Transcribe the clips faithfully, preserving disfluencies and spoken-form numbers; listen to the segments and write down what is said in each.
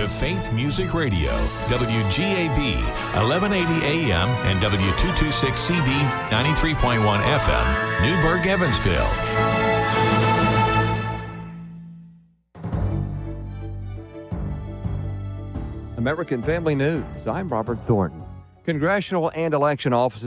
to Faith Music Radio, W G A B, eleven eighty A M and W two twenty-six C B, ninety-three point one F M, Newburgh, Evansville. American Family News. I'm Robert Thornton. Congressional and election offices.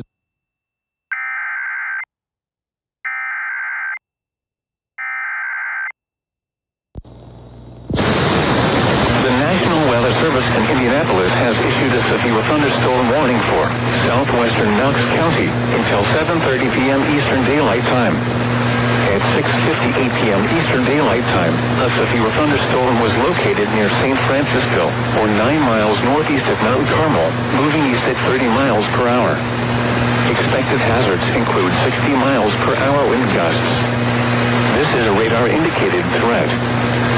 Service in Indianapolis has issued a severe thunderstorm warning for southwestern Knox County until seven thirty p.m. Eastern Daylight Time. At six fifty-eight p.m. Eastern Daylight Time, a severe thunderstorm was located near Saint Francisville, or nine miles northeast of Mount Carmel, moving east at thirty miles per hour. Expected hazards include sixty miles per hour wind gusts. This is a radar-indicated threat.